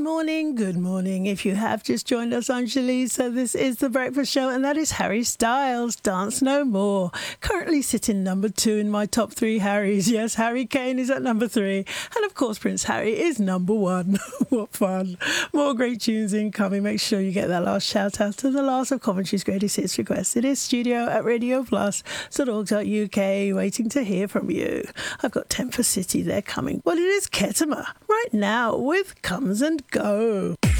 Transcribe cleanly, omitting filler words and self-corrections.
Good morning. If you have just joined us, I'm Shalise. So this is The Breakfast Show, and that is Harry Styles, Dance No More. Currently sitting number 2 in my top 3 Harrys. Yes, Harry Kane is at number 3. And of course, Prince Harry is number 1. What fun. More great tunes incoming. Make sure you get that last shout out to the last of Coventry's greatest hits requests. It is studio at radioplus.org.uk, waiting to hear from you. I've got Temper City there coming. Well, it is Ketama right now with Comes and Go.